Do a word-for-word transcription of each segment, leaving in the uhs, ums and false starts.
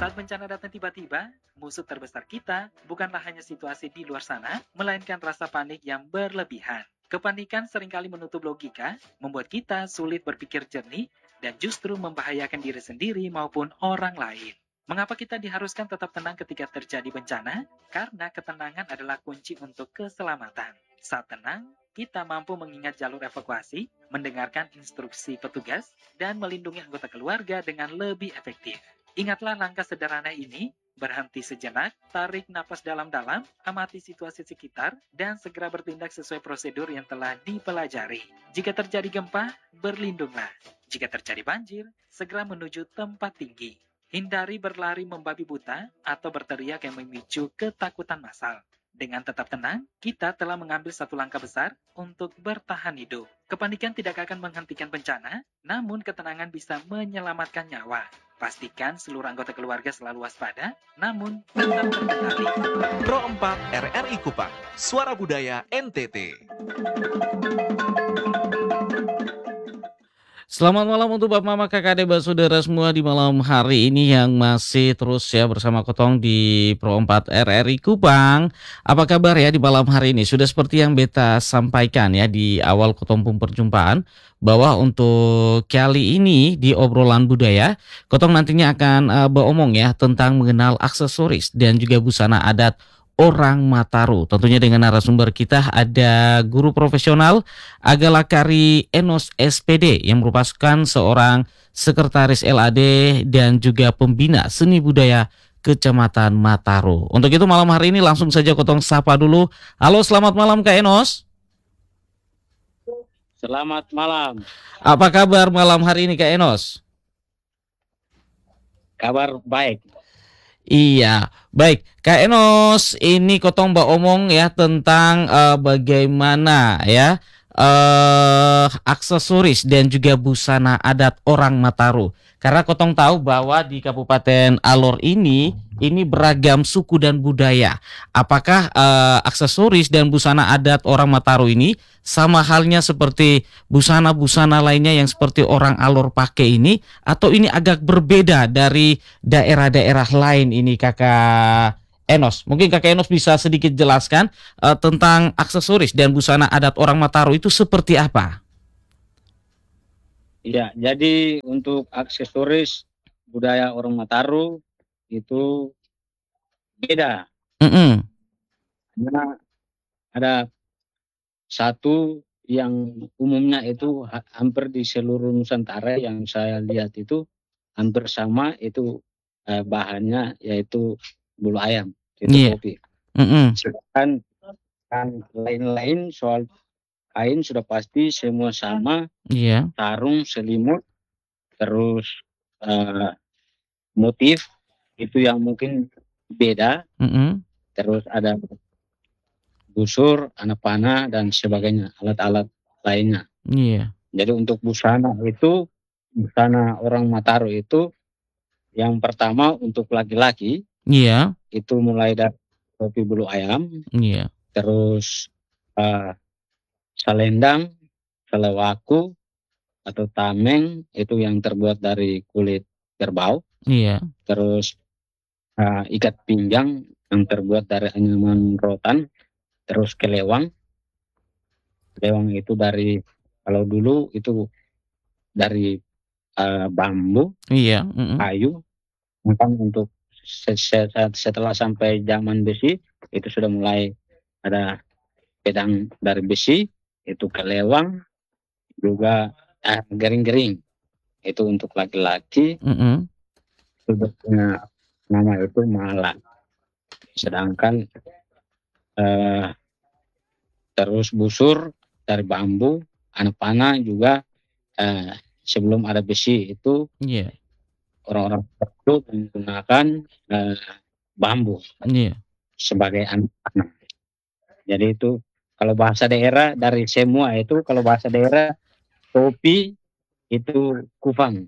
Saat bencana datang tiba-tiba, musuh terbesar kita bukanlah hanya situasi di luar sana, melainkan rasa panik yang berlebihan. Kepanikan seringkali menutup logika, membuat kita sulit berpikir jernih, dan justru membahayakan diri sendiri maupun orang lain. Mengapa kita diharuskan tetap tenang ketika terjadi bencana? Karena ketenangan adalah kunci untuk keselamatan. Saat tenang, kita mampu mengingat jalur evakuasi, mendengarkan instruksi petugas, dan melindungi anggota keluarga dengan lebih efektif. Ingatlah langkah sederhana ini, berhenti sejenak, tarik napas dalam-dalam, amati situasi sekitar, dan segera bertindak sesuai prosedur yang telah dipelajari. Jika terjadi gempa, berlindunglah. Jika terjadi banjir, segera menuju tempat tinggi. Hindari berlari membabi buta atau berteriak yang memicu ketakutan massal. Dengan tetap tenang, kita telah mengambil satu langkah besar untuk bertahan hidup. Kepanikan tidak akan menghentikan bencana, namun ketenangan bisa menyelamatkan nyawa. Pastikan seluruh anggota keluarga selalu waspada, namun tetap terkendali. Pro empat R R I Kupang, Suara Budaya N T T. Selamat malam untuk Bapak Mama, Kakak Adik, Saudara semua di malam hari ini yang masih terus ya bersama Kotong di Pro empat R R I Kupang. Apa kabar ya di malam hari ini? Sudah seperti yang Beta sampaikan ya di awal Kotong pun perjumpaan, bahwa untuk kali ini di obrolan budaya, Kotong nantinya akan uh, beromong ya tentang mengenal aksesoris dan juga busana adat orang Mataru. Tentunya dengan narasumber kita ada guru profesional Agalakari Enos S P D yang merupakan seorang sekretaris L A D dan juga pembina seni budaya Kecamatan Mataru. Untuk itu malam hari ini langsung saja Kotong sapa dulu. Halo, selamat malam Kak Enos. Selamat malam. Apa kabar malam hari ini Kak Enos? Kabar baik. Iya, baik Kak Enos, ini Kotong mbak omong ya tentang uh, bagaimana ya uh, aksesoris dan juga busana adat orang Mataru. Karena Kotong tahu bahwa di Kabupaten Alor ini ini beragam suku dan budaya. Apakah uh, aksesoris dan busana adat orang Mataru ini sama halnya seperti busana-busana lainnya yang seperti orang Alor pakai ini, atau ini agak berbeda dari daerah-daerah lain ini Kakak Enos? Mungkin Kakak Enos bisa sedikit jelaskan uh, tentang aksesoris dan busana adat orang Mataru itu seperti apa? Ya, jadi untuk aksesoris budaya orang Mataru itu beda. Mm-mm. Karena ada satu yang umumnya itu ha- hampir di seluruh Nusantara yang saya lihat itu hampir sama, itu eh, bahannya yaitu bulu ayam, itu Iya. topi. Mm-mm. Sedangkan kan lain-lain soal kain sudah pasti semua sama, Iya. sarung, selimut, terus eh, motif itu yang mungkin beda, Mm-mm. terus ada busur, anak panah dan sebagainya, alat-alat lainnya. Iya. Jadi untuk busana itu, busana orang Mataru itu yang pertama untuk laki-laki Iya. itu mulai dari topi bulu ayam, Iya. terus eh, selendang, selewaku atau tameng itu yang terbuat dari kulit kerbau, Iya. terus eh, ikat pinggang yang terbuat dari anyaman rotan, terus kelewang. Kelewang itu dari, kalau dulu itu dari eh, bambu, Iya. Mm-mm. kayu. Mungkin untuk se- se- setelah sampai zaman besi itu sudah mulai ada pedang dari besi, itu kelewang, juga eh, gering-gering itu untuk laki-laki. Mm-mm. Itu punya nama itu mala. Sedangkan eh, terus busur dari bambu, anak panah juga eh, sebelum ada besi itu Iya. orang-orang itu menggunakan eh, bambu Iya. sebagai anak panah. Jadi itu kalau bahasa daerah dari semua itu, kalau bahasa daerah topi itu kupang,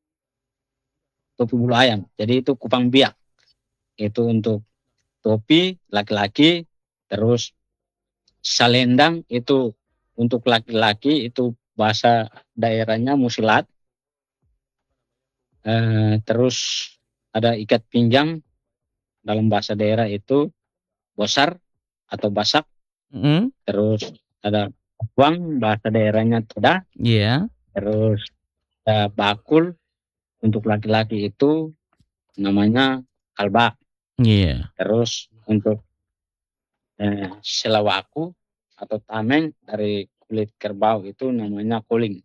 topi bulu ayam. Jadi itu kupang biak. Itu untuk topi laki-laki, terus salendang itu untuk laki-laki, itu bahasa daerahnya musilat. Eh, terus ada ikat pinggang, dalam bahasa daerah itu bosar atau basak, Mhm. terus ada buang, bahasa daerahnya toda, Iya. terus ada bakul, untuk laki-laki itu namanya kalbak, Iya. terus untuk eh, selawaku atau tameng dari kulit kerbau itu namanya kuling.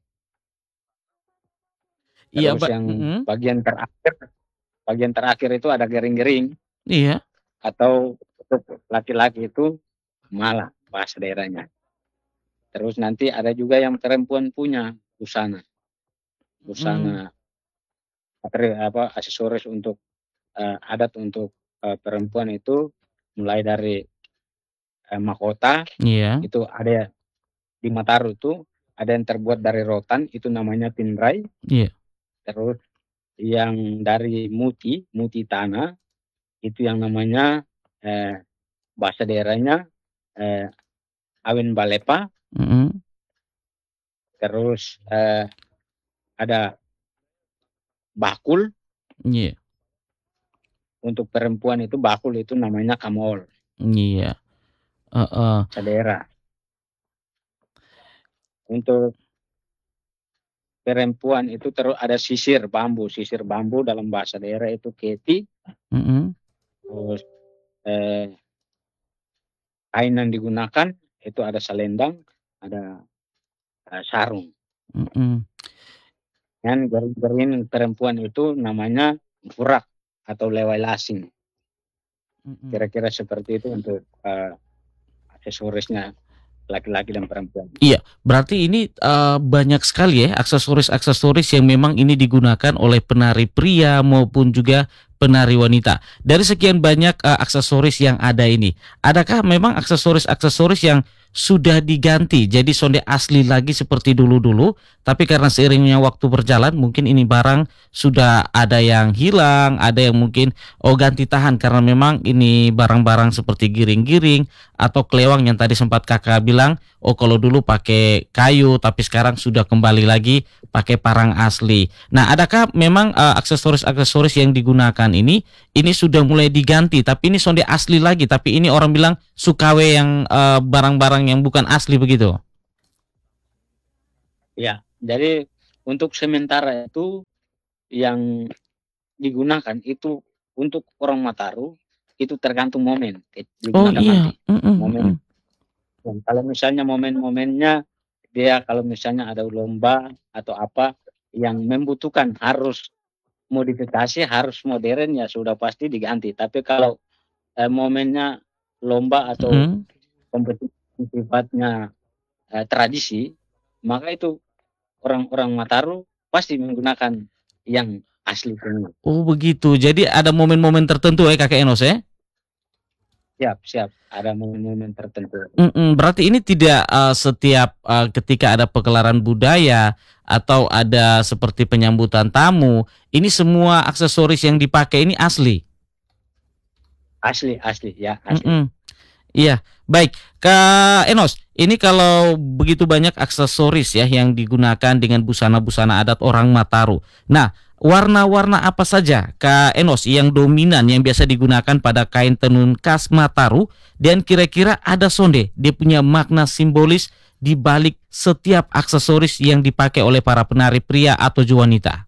Iya, Terus Mbak, yang mhm. bagian terakhir, bagian terakhir itu ada gering-gering Iya. atau untuk laki-laki itu malah bahasa daerahnya. Terus nanti ada juga yang perempuan punya busana, Mhm. busana materi- apa aksesoris untuk eh, adat untuk eh, perempuan itu mulai dari eh, mahkota Iya. itu ada di Mataru itu ada yang terbuat dari rotan itu namanya tinrai, Iya. terus yang dari muti, muti tanah itu yang namanya eh, bahasa daerahnya eh, awin balepa, Mhm. terus eh, ada bakul Iya. untuk perempuan itu bakul itu namanya kamol, Iya. Heeh. bahasa daerah. Untuk perempuan itu terus ada sisir bambu, sisir bambu dalam bahasa daerah itu keti, Mhm. terus eh, kain yang digunakan itu ada selendang, ada eh, sarung. Mhm. Dan garin-garin perempuan itu namanya furak atau lewai lasing. Mhm. Kira-kira seperti itu untuk eh, aksesorisnya laki-laki dan perempuan. Iya, berarti ini eh, banyak sekali ya aksesoris-aksesoris yang memang ini digunakan oleh penari pria maupun juga penari wanita. Dari sekian banyak eh, aksesoris yang ada ini, adakah memang aksesoris-aksesoris yang sudah diganti jadi sonde asli lagi seperti dulu-dulu, tapi karena seiringnya waktu berjalan mungkin ini barang sudah ada yang hilang, ada yang mungkin oh ganti tahan karena memang ini barang-barang seperti giring-giring atau kelewang yang tadi sempat kakak bilang. Oh kalau dulu pakai kayu tapi sekarang sudah kembali lagi pakai parang asli. Nah, adakah memang uh, aksesoris-aksesoris yang digunakan ini ini sudah mulai diganti tapi ini sonde asli lagi tapi ini orang bilang sukawe yang uh, barang-barang yang bukan asli begitu? Ya, jadi untuk sementara itu yang digunakan itu untuk orang Mataru itu tergantung momen eh, Oh digunakan iya. nanti. Mm-mm, Momen. mm-mm. Dan kalau misalnya momen-momennya dia kalau misalnya ada lomba atau apa yang membutuhkan harus modifikasi harus modern ya sudah pasti diganti. Tapi kalau eh, momennya lomba atau Mm-mm. kompetisi sifatnya eh, tradisi, maka itu orang-orang Mataru pasti menggunakan yang asli semua. Oh begitu. Jadi ada momen-momen tertentu ya Kakek Enos ya? Siap, siap. Ada momen-momen tertentu. Mm-mm, berarti ini tidak uh, setiap uh, ketika ada pegelaran budaya atau ada seperti penyambutan tamu, ini semua aksesoris yang dipakai ini asli. Asli, asli, ya asli. Mm-mm. Iya, baik. Kak Enos, ini kalau begitu banyak aksesoris ya yang digunakan dengan busana-busana adat orang Mataru. Nah, warna-warna apa saja Kak Enos yang dominan yang biasa digunakan pada kain tenun khas Mataru dan kira-kira ada sonde dia punya makna simbolis di balik setiap aksesoris yang dipakai oleh para penari pria atau wanita.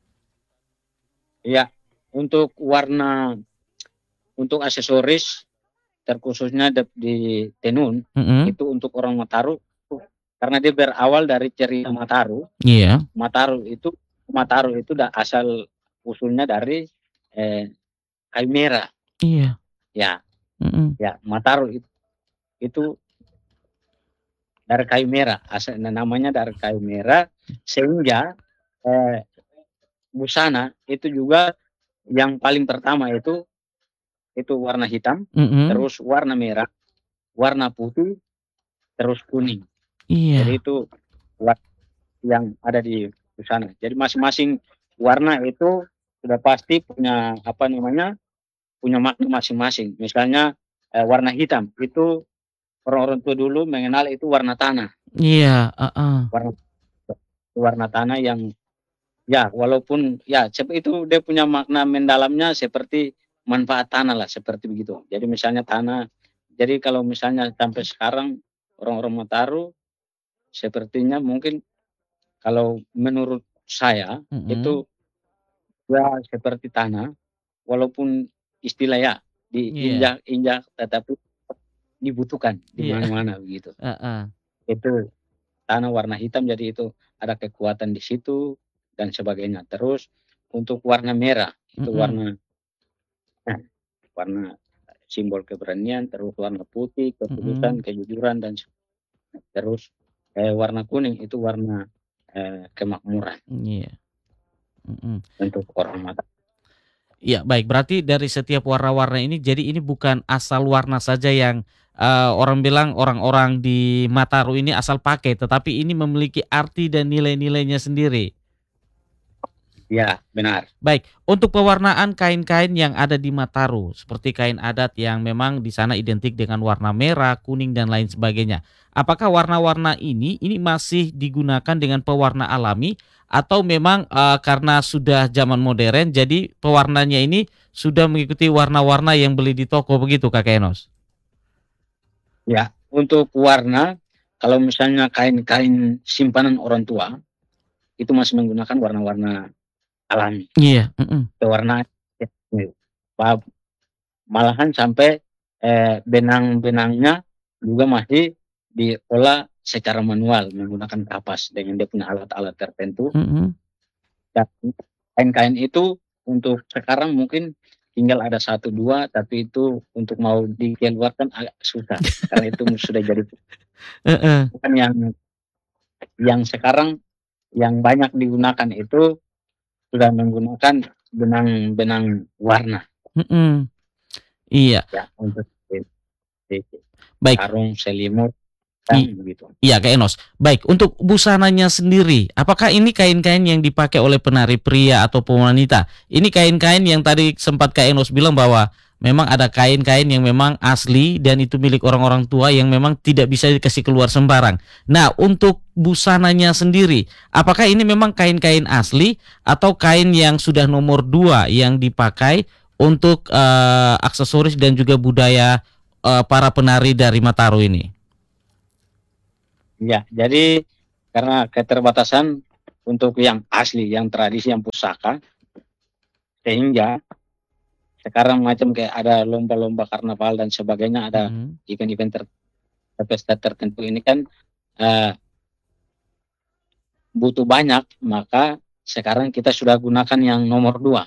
Ya, untuk warna, untuk aksesoris terkhususnya de- di tenun Mm-mm. itu untuk orang Mataru karena dia berawal dari cerita Mataru. Iya. Mataru itu Mataru itu da, asal usulnya dari eh, kayu merah. Iya. Ya, Mm-mm. ya Mataru itu, itu dari kayu merah. Asal namanya dari kayu merah sehingga eh, busana itu juga yang paling pertama itu itu warna hitam, Mm-mm. terus warna merah, warna putih, terus kuning. Jadi Iya. itu warna yang ada di busana. Jadi masing-masing warna itu sudah pasti punya apa namanya punya makna masing-masing. Misalnya eh, warna hitam itu orang-orang tua dulu mengenal itu warna tanah, Iya. Uh-uh. warna warna tanah yang Ya, walaupun ya sep itu dia punya makna mendalamnya seperti manfaat tanah lah, seperti begitu. Jadi misalnya tanah jadi kalau misalnya sampai sekarang orang-orang Mataru sepertinya mungkin kalau menurut saya Mhm. itu ya seperti tanah, walaupun istilah ya Iya diinjak-injak tetapi dibutuhkan di iya, mana-mana begitu. heeh. Itu tanah warna hitam jadi itu ada kekuatan di situ dan sebagainya. Terus untuk warna merah itu Mhm. warna nah, warna simbol keberanian, terus warna putih ketulusan, Mhm. kejujuran dan se terus, eee, warna kuning itu warna, eee, kemakmuran Iya, mhm. untuk orang Mataram. Iya, baik. Berarti dari setiap warna-warna ini, jadi ini bukan asal warna saja yang, eee, orang bilang orang-orang di Mataru ini asal pakai, tetapi ini memiliki arti dan nilai-nilainya sendiri. Iya, benar. Baik, untuk pewarnaan kain-kain yang ada di Mataru, seperti kain adat yang memang di sana identik dengan warna merah, kuning, dan lain sebagainya. Apakah warna-warna ini, ini masih digunakan dengan pewarna alami, atau memang eh, karena sudah zaman modern, jadi pewarnanya ini sudah mengikuti warna-warna yang beli di toko begitu, Kak Enos? Ya, untuk warna kalau misalnya kain-kain simpanan orang tua, itu masih menggunakan warna-warna alami, Iya, mhm. pewarna pa malahan sampai, eee, benang-benangnya juga masih diolah secara manual menggunakan kapas dengan dia punya alat-alat tertentu. Mhm. Dan kain-kain itu untuk sekarang mungkin tinggal ada satu dua tapi itu untuk mau dikeluarkan agak susah karena itu sudah jadi Heeh. bukan yang yang sekarang yang banyak digunakan itu sudah menggunakan benang-benang warna Mhm. Iya, ya untuk di di baik. sarung, selimut, dan I begitu. iya, Kak Enos. Baik, untuk busananya sendiri, apakah ini kain-kain yang dipakai oleh penari pria ataupun wanita? Ini kain-kain yang tadi sempat Kak Enos bilang bahwa memang ada kain-kain yang memang asli dan itu milik orang-orang tua yang memang tidak bisa dikasih keluar sembarang. Nah, untuk busananya sendiri, apakah ini memang kain-kain asli atau kain yang sudah nomor dua yang dipakai untuk eh, aksesoris dan juga budaya eh, para penari dari Mataru ini? Ya, jadi karena keterbatasan untuk yang asli, yang tradisi, yang pusaka, sehingga sekarang macam kayak ada lomba-lomba karnaval dan sebagainya, ada Mhm. event-event ter pesta tertentu ini kan, eee, butuh banyak, maka sekarang kita sudah gunakan yang nomor dua,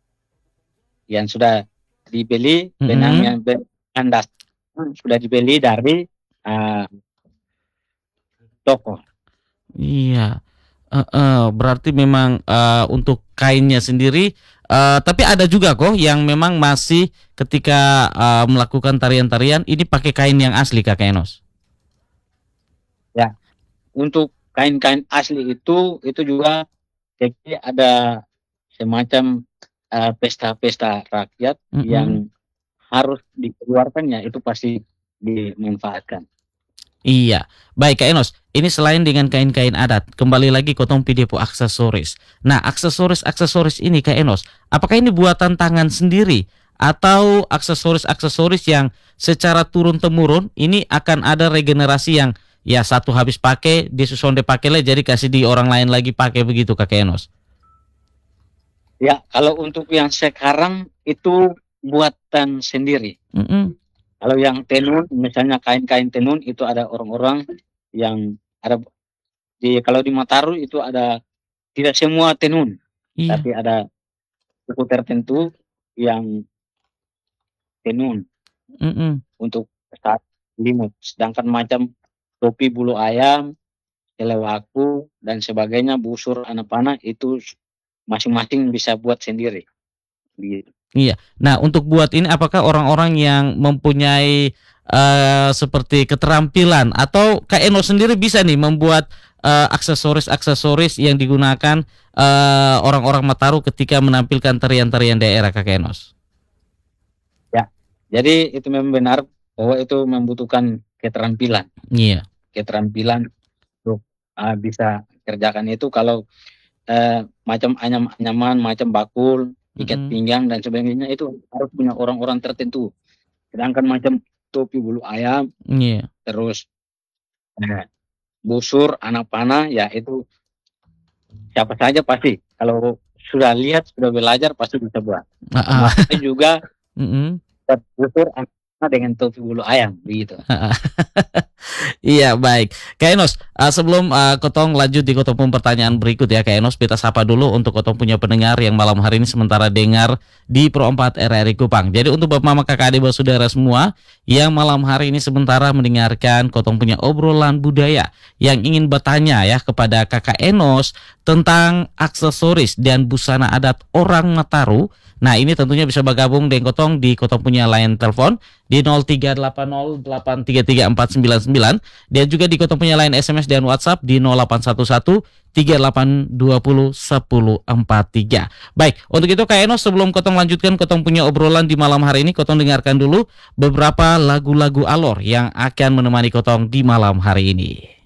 yang sudah dibeli benangnya Mhm. benang dasar sudah dibeli dari, eee, toko. Iya, heeh, berarti memang, eee, untuk kainnya sendiri, eee, tapi ada juga kok yang memang masih ketika, eee, melakukan tarian-tarian ini pakai kain yang asli, Kak Enos? Ya, untuk kain-kain asli itu, itu juga jadi ada semacam, eee, pesta-pesta rakyat Mhm. yang harus dikeluarkannya itu pasti dimanfaatkan. Iya, baik Kak Enos, ini selain dengan kain-kain adat, kembali lagi ke tong depo aksesoris. Nah, aksesoris-aksesoris ini Kak Enos, apakah ini buatan tangan sendiri atau aksesoris-aksesoris yang secara turun-temurun ini akan ada regenerasi yang ya satu habis pakai, dia susonde pakai lah jadi kasih di orang lain lagi pakai begitu Kak Enos? Ya, kalau untuk yang sekarang itu buatan sendiri. Mhm. Kalau yang tenun, misalnya kain-kain tenun itu ada orang-orang yang ada di kalau di Mataru itu ada tidak semua tenun, Iya, tapi ada suku tertentu yang tenun mhm. untuk saat limut. Sedangkan macam topi bulu ayam, Telewaku dan sebagainya, busur anak panah itu masing-masing bisa buat sendiri, begitu. Iya. Nah, untuk buat ini apakah orang-orang yang mempunyai, eee, seperti keterampilan atau Kak Eno sendiri bisa nih membuat, eee, aksesoris-aksesoris yang digunakan, eee, orang-orang Mataru ketika menampilkan tarian-tarian daerah Kak Enos? Ya, jadi itu memang benar bahwa itu membutuhkan keterampilan, Iya. keterampilan untuk, eee, bisa kerjakan itu kalau, eee, macam anyam-anyaman, macam bakul, ikat Mhm. pinggang dan sebagainya itu harus punya orang-orang tertentu. Sedangkan macam topi bulu ayam, Iya. terus eh, busur, anak panah, ya itu siapa saja pasti kalau sudah lihat, sudah belajar pasti bisa buat. Heeh. Termasuk juga Mhm. busur anak panah dengan topi bulu ayam begitu. Iya, baik. Kak Enos, uh, sebelum uh, Kotong lanjut di Kotong pun pertanyaan berikut ya Kak Enos, kita sapa dulu untuk Kotong punya pendengar yang malam hari ini sementara dengar di Pro empat R R I Kupang. Jadi untuk Bapak Mama Kakak Adik Saudara semua yang malam hari ini sementara mendengarkan Kotong punya obrolan budaya yang ingin bertanya ya kepada Kakak Enos tentang aksesoris dan busana adat orang Mataru. Nah, ini tentunya bisa bergabung dengan Kotong di Kotong punya line telepon di nol tiga delapan nol delapan tiga tiga empat sembilan sembilan dan juga di Kotong punya line S M S dan WhatsApp di nol delapan satu satu tiga delapan dua nol satu nol empat tiga. Baik, untuk itu Kak Enos sebelum Kotong lanjutkan Kotong punya obrolan di malam hari ini, Kotong dengarkan dulu beberapa lagu-lagu alor yang akan menemani Kotong di malam hari ini.